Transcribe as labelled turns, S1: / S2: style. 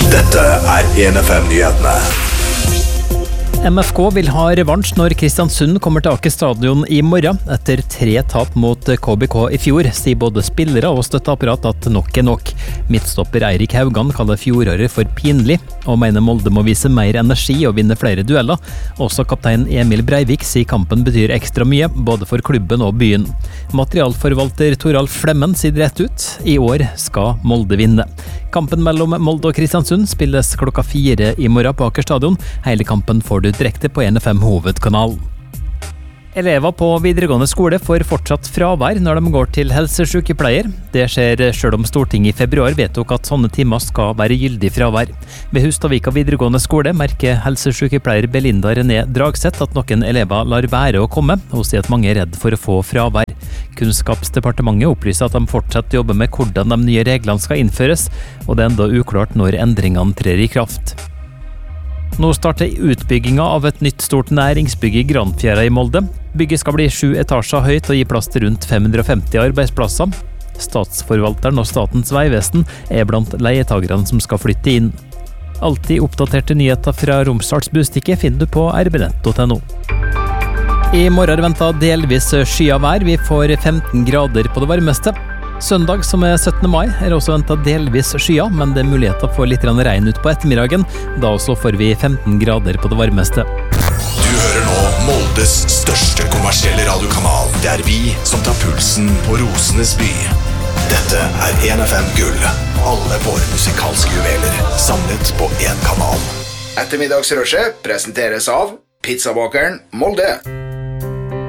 S1: Dette 1FM-nyhetene.
S2: MFK vil ha revansj når Kristiansund kommer til Aker stadion i morgen. Etter 3 tap mot KBK i fjor, sier både spillere og støtteapparat at nok er nok. Midtstopper Eirik Haugan kaller fjoråret for pinlig, og mener Molde må vise mer energi og vinne flere dueller. Også kaptein Emil Breivik sier kampen betyr ekstra mye, både for klubben og byen. Materialforvalter Toralf Flemmen sier rett ut, i år skal Molde vinne. Kampen mellom Molde og Kristiansund spilles klokka 4 i morgen på Aker stadion. Hele kampen får du direkte på 1FM hovedkanal. Elever på videregående skole får fortsatt fravær når de går til helsesykepleier. Det skjer selv om Stortinget i februar vedtok at sånne timer skal være gyldig fravær. Ved Hustadvika videregående skole merker helsesykepleier Belinda René Dragseth at noen elever lar være å komme, og sier at mange er redd for å få fravær. Kunnskapsdepartementet opplyser at de fortsatt jobber med hvordan de nye reglene skal innføres, og det er enda uklart når endringene trer i kraft. Nå starter utbygginga av et nytt stort næringsbygg i Granfjæra i Molde. Bygget skal bli 7 etasjer høyt og gi plass til rundt 550 arbeidsplasser. Statsforvalteren og Statens vegvesen er blant leietagerne som skal flytte inn. Alltid oppdaterte nyheter fra Romsdals Bustikke finner du på rbnett.no. I morgen er det ventet delvis skyet vær. Vi får 15 grader på det varmeste. Søndag, som er 17. mai, er også ventet delvis skyet, men det er muligheter for litt regn ut på ettermiddagen. Da også får vi 15 grader på det varmeste.
S1: Du hører nå Moldes største kommersielle radiokanal. Det er vi som tar pulsen på Rosenes by. Dette er 1FM Gull. Alle våre musikalske juveler samlet på en kanal.
S3: Ettermiddagsrushet presenteres av Pizzabakeren Molde.